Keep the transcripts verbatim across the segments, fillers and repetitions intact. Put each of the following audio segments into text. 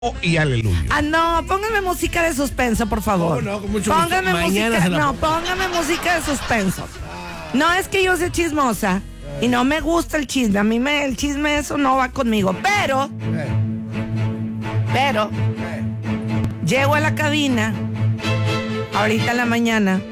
y aleluya. Ah, no, póngame música de suspenso, por favor. No, no, con mucho póngame gusto. Mañana música, se la no, pongo. póngame música de suspenso. No es que yo sea chismosa y no me gusta el chisme. A mí me, el chisme eso no va conmigo. Pero, Eh, pero, eh. llego a la cabina ahorita en la mañana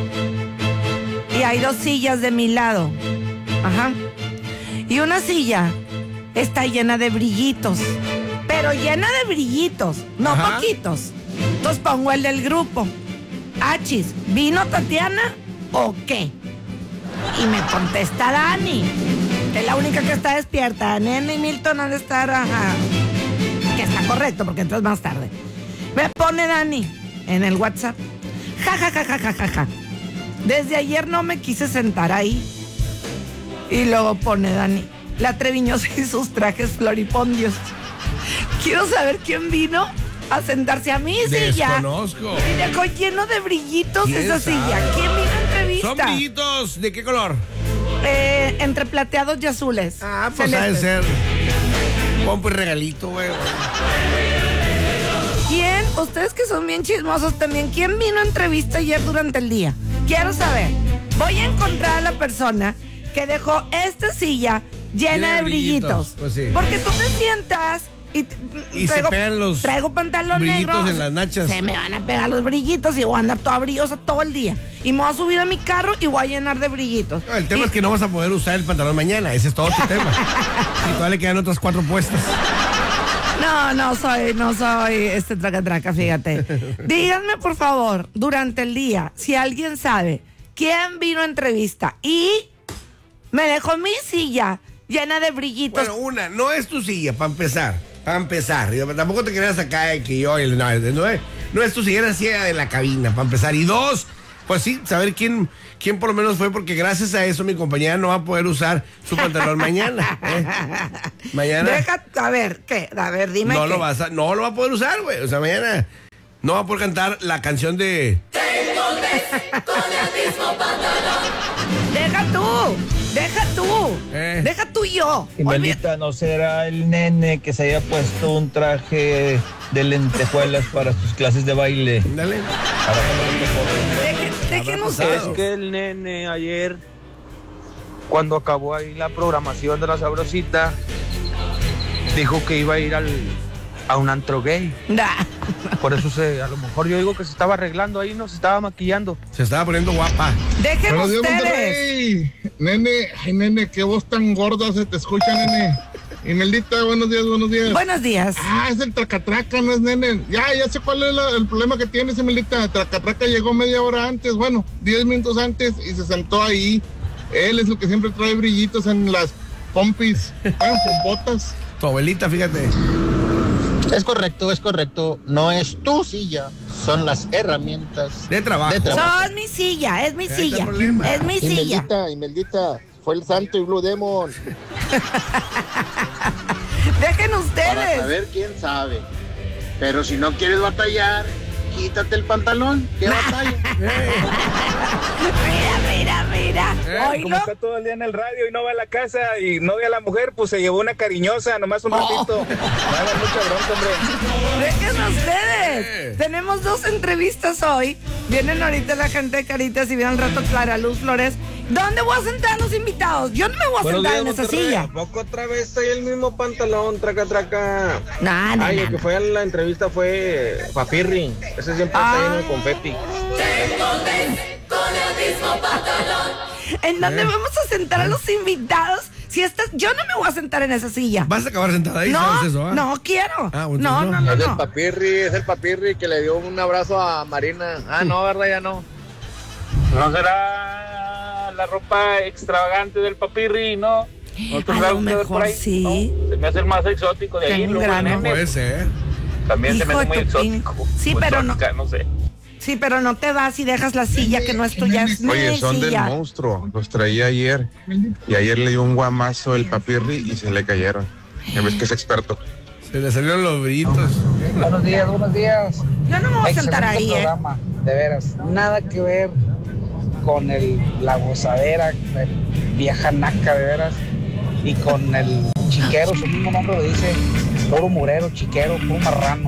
y hay dos sillas de mi lado. Ajá. Y una silla está llena de brillitos. Pero llena de brillitos, no Ajá. poquitos. Entonces pongo el del grupo. Achis, ¿vino Tatiana o qué? Y me contesta Dani, que es la única que está despierta. Nene y Milton han de estar, ajá, que está correcto porque entras más tarde. Me pone Dani en el WhatsApp. Ja, ja, ja, ja, ja, ja, ja. Desde ayer no me quise sentar ahí. Y luego pone Dani, la Treviñosa y sus trajes floripondios. Quiero saber quién vino a sentarse a mi silla. Desconozco. Y dejó lleno de brillitos ¿Quién esa sabe? silla. ¿Quién vino a entrevista? ¿Son brillitos de qué color? Eh, entre plateados y azules. Ah, pues ha de Celestes. ser. Pompo y regalito, güey. ¿Quién? Ustedes que son bien chismosos también. ¿Quién vino a entrevista ayer durante el día? Quiero saber. Voy a encontrar a la persona que dejó esta silla llena, Llena de de brillitos. brillitos, pues sí. Porque tú te sientas y, t- Y se pegan los traigo pantalón brillitos negro. en las nachas. Se me van a pegar los brillitos y voy a andar toda brillosa todo el día. Y me voy a subir a mi carro y voy a llenar de brillitos. No, el tema Y- es que no vas a poder usar el pantalón mañana. Ese es todo tu tema. Y todavía le quedan otras cuatro puestas. No, no soy, no soy este traca traca, fíjate. Díganme, por favor, durante el día, si alguien sabe quién vino a entrevista y me dejó mi silla llena de brillitos. Bueno, una, no es tu silla, para empezar. Para empezar. Yo, tampoco te creas acá de que yo. el- No, no es, no es tu silla, es la silla de la cabina, para empezar. Y dos, pues sí, saber quién, quién por lo menos fue, porque gracias a eso mi compañera no va a poder usar su pantalón mañana. ¿eh? Mañana. Deja, a ver, ¿qué? A ver, dime No qué. lo vas a, no lo va a poder usar, güey. O sea, mañana no va a poder cantar la canción de. Deja tú, deja tú, Eh. deja tú y yo. Y Olvida- Melita, ¿no será el nene que se haya puesto un traje de lentejuelas para sus clases de baile? Dale. Dejen, dejen Habrá ustedes. pasado. Es que el nene ayer, cuando acabó ahí la programación de la Sabrosita, dijo que iba a ir al, a un antro gay. Nah. Por eso se, a lo mejor yo digo que se estaba arreglando ahí, no se estaba maquillando. Se estaba poniendo guapa. Dejen Buenos días, ustedes. Monterrey. Nene, ay, nene, qué voz tan gorda se te escucha, nene. Imeldita, buenos días, buenos días. Buenos días. Ah, es el tracatraca, no es nene. Ya, ya sé cuál es la- el problema que tienes, Imeldita. Tracatraca llegó media hora antes, bueno, diez minutos antes y se sentó ahí. Él es el que siempre trae brillitos en las pompis, ah, en botas. Tu abuelita, fíjate. Es correcto, es correcto. No es tu silla, son las herramientas De trabajo. de trabajo. Son mi silla, es mi Ahí está silla. el problema. Es mi silla. Imeldita, Imeldita, fue el santo y Blue Demon. Dejen Para ustedes. saber quién sabe. Pero si no quieres batallar, quítate el pantalón. ¿Qué batalla? Mira, mira, mira. Eh, Como Oílo. está todo el día en el radio y no va a la casa y no ve a la mujer, pues se llevó una cariñosa, nomás un ratito. No hagan mucha bronca, hombre. Dejen ustedes. Eh. Tenemos dos entrevistas hoy. Vienen ahorita la gente de Caritas y viene al rato Clara Luz Flores. ¿Dónde voy a sentar a los invitados? Yo no me voy a sentar en esa silla. poco otra vez trae el mismo pantalón, traca, traca? No, no, Ay, no, el que no. fue a la entrevista fue Papirri. Ese siempre Ah. está lleno de confeti. ¿En Eh. dónde vamos a sentar a los invitados? Si estás, yo no me voy a sentar en esa silla. Vas a acabar sentada ahí, No, ¿sabes eso? ah? no quiero. Ah, bueno, no, no. no, no, Es el no. papirri, es el papirri que le dio un abrazo a Marina. Ah, no, ¿verdad? Ya no. ¿No será la ropa extravagante del Papirri, no? ¿Otro A lado lo que ver mejor por ahí? sí. No, se me hace el más exótico de ahí. Tengo un luego el grano. nene, Puede ser. también se me Hijo hace muy de tu pin- exótico. Sí, Muy pero no- exótica, no sé. Sí, pero no te vas y dejas la silla que no es tuya, es mi Oye, son del silla. monstruo. Los traía ayer. Y ayer le dio un guamazo el papirri y se le cayeron. Ya ves que es experto. Se le salieron los brillitos. Buenos días, buenos días. Yo no me voy a sentar Excelente ahí, ¿eh? programa, de veras. Nada que ver con el, la gozadera, el vieja naca, de veras. Y con el chiquero, su mismo nombre lo dice. Puro murero, chiquero, puro marrano.